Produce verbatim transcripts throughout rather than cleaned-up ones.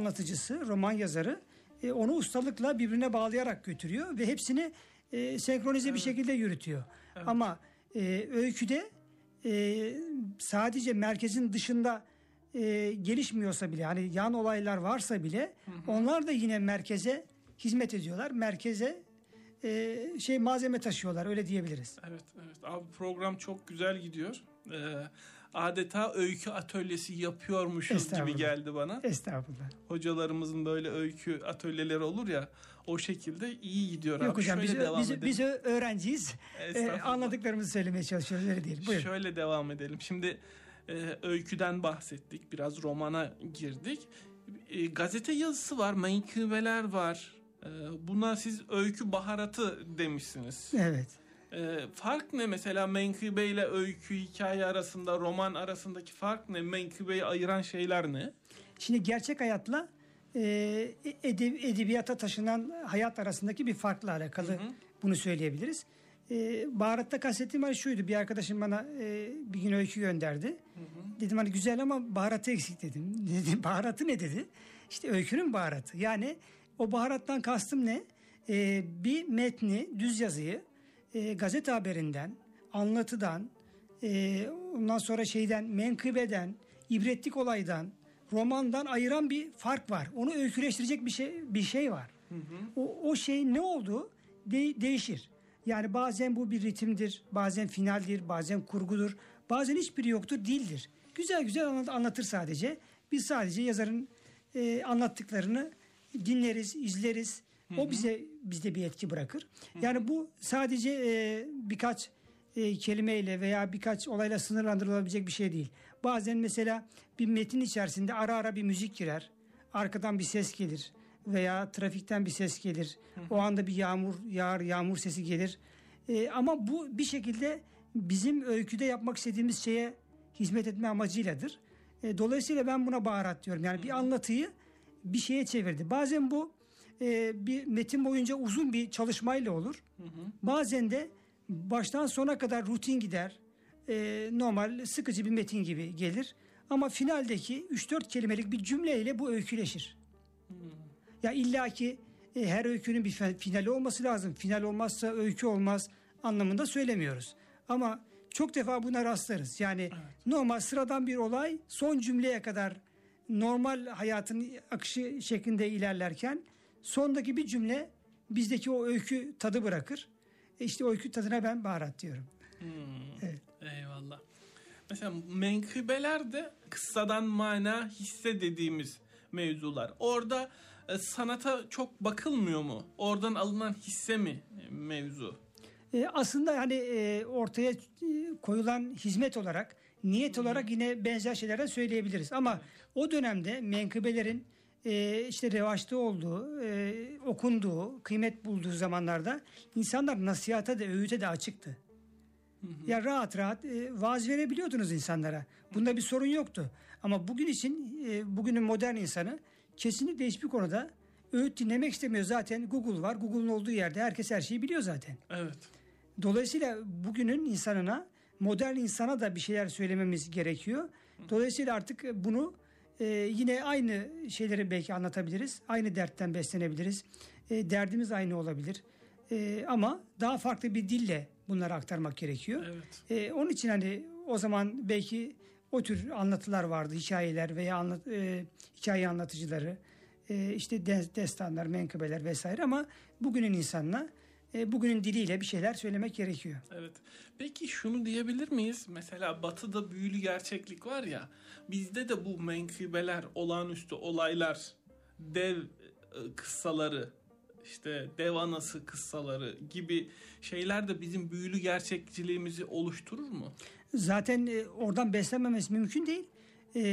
anlatıcısı, roman yazarı e, onu ustalıkla birbirine bağlayarak götürüyor ve hepsini e, senkronize evet. bir şekilde yürütüyor. Evet. Ama e, öyküde e, sadece merkezin dışında e, gelişmiyorsa bile, hani yan olaylar varsa bile hı hı. onlar da yine merkeze hizmet ediyorlar. Merkeze e, şey malzeme taşıyorlar, öyle diyebiliriz. Evet, evet. Abi program çok güzel gidiyor. Ee, adeta öykü atölyesi yapıyormuşuz gibi geldi bana. Estağfurullah. Hocalarımızın böyle öykü atölyeleri olur ya, o şekilde iyi gidiyor. Yok abi. hocam, Şöyle biz, devam biz, edelim. biz öğrenciyiz. Ee, anladıklarımızı söylemeye çalışıyoruz, öyle değil. Buyurun. Şöyle devam edelim. Şimdi e, öyküden bahsettik. Biraz romana girdik. E, gazete yazısı var, menkıbeler var. E, buna siz öykü baharatı demişsiniz. Evet. E, fark ne mesela menkıbe ile öykü hikaye arasında, roman arasındaki fark ne? Menkıbeyi ayıran şeyler ne? Şimdi gerçek hayatla e, edeb- edebiyata taşınan hayat arasındaki bir farkla alakalı hı hı. bunu söyleyebiliriz. E, baharatta kastettiğim hani şuydu: bir arkadaşım bana e, bir gün öykü gönderdi. Hı hı. Dedim hani güzel ama baharatı eksik dedim. Dedim baharatı ne dedi? İşte öykünün baharatı. Yani o baharattan kastım ne? E, bir metni, düz yazıyı e, gazete haberinden, anlatıdan, e, ondan sonra şeyden, menkıbeden, ibretlik olaydan, romandan ayıran bir fark var. Onu öyküleştirecek bir şey bir şey var. Hı hı. O, o şey ne oldu? De, değişir. Yani bazen bu bir ritimdir, bazen finaldir, bazen kurgudur, bazen hiçbiri yoktur, değildir. Güzel güzel anlatır sadece. Biz sadece yazarın e, anlattıklarını dinleriz, izleriz. Hı hı. O bize bizde bir etki bırakır. Hı hı. Yani bu sadece e, birkaç e, kelimeyle veya birkaç olayla sınırlandırılabilecek bir şey değil. Bazen mesela bir metin içerisinde ara ara bir müzik girer, arkadan bir ses gelir veya trafikten bir ses gelir. Hı hı. O anda bir yağmur yağar, yağmur sesi gelir. E, ama bu bir şekilde bizim öyküde yapmak istediğimiz şeye hizmet etme amacıyladır. E, dolayısıyla ben buna baharat diyorum. Yani hı hı. bir anlatıyı bir şeye çevirdi. Bazen bu e, bir metin boyunca uzun bir çalışmayla olur. Hı hı. Bazen de baştan sona kadar rutin gider. E, normal sıkıcı bir metin gibi gelir. Ama finaldeki üç dört kelimelik bir cümleyle bu öyküleşir. Hı. Ya illaki e, her öykünün bir finali olması lazım. Final olmazsa öykü olmaz anlamında söylemiyoruz. Ama çok defa buna rastlarız. Yani evet. normal sıradan bir olay son cümleye kadar normal hayatın akışı şeklinde ilerlerken sondaki bir cümle bizdeki o öykü tadı bırakır. E işte o öykü tadına ben baharat diyorum. Hmm, evet. Eyvallah. Mesela menkıbelerde kıssadan mana, hisse dediğimiz mevzular. Orada e, sanata çok bakılmıyor mu? Oradan alınan hisse mi mevzu? E, aslında hani e, ortaya e, koyulan hizmet olarak, niyet hmm. olarak yine benzer şeylerden söyleyebiliriz. Ama evet. o dönemde menkıbelerin e, işte revaçta olduğu, e, okunduğu, kıymet bulduğu zamanlarda insanlar nasihata da, öğüte de açıktı. Hı hı. Ya rahat rahat e, vaaz verebiliyordunuz insanlara. Bunda bir sorun yoktu. Ama bugün için e, bugünün modern insanı kesinlikle hiçbir konuda öğüt dinlemek istemiyor. Zaten Google var. Google'un olduğu yerde herkes her şeyi biliyor zaten. Evet. Dolayısıyla bugünün insanına, modern insana da bir şeyler söylememiz gerekiyor. Dolayısıyla artık bunu e, yine aynı şeyleri belki anlatabiliriz. Aynı dertten beslenebiliriz. E, derdimiz aynı olabilir. E, ama daha farklı bir dille bunları aktarmak gerekiyor. Evet. E, onun için hani o zaman belki o tür anlatılar vardı, hikayeler veya anlat, e, hikaye anlatıcıları, e, işte destanlar, menkıbeler vesaire. Ama bugünün insanına, e, bugünün diliyle bir şeyler söylemek gerekiyor. Evet. Peki şunu diyebilir miyiz? Mesela Batı'da büyülü gerçeklik var ya, bizde de bu menkıbeler, olağanüstü olaylar, dev e, kıssaları, İşte dev anası kıssaları gibi şeyler de bizim büyülü gerçekçiliğimizi oluşturur mu? Zaten e, oradan beslenmemesi mümkün değil. E,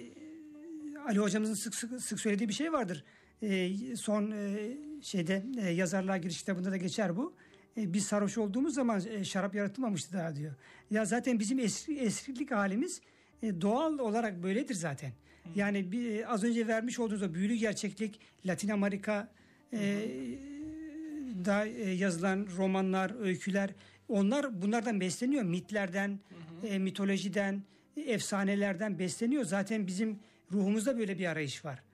Ali hocamızın sık sık, sık söylediği bir şey vardır. E, son e, şeyde e, yazarlığa giriş kitabında da geçer bu. E, biz sarhoş olduğumuz zaman e, şarap yaratılmamıştı daha diyor. Ya zaten bizim eski, eskilik halimiz e, doğal olarak böyledir zaten. Hı. Yani bir, az önce vermiş olduğunuz o büyülü gerçeklik, Latin Amerika Ee, da e, yazılan romanlar, öyküler, onlar bunlardan besleniyor. Mitlerden, hı hı. E, mitolojiden, e, efsanelerden besleniyor. Zaten bizim ruhumuzda böyle bir arayış var.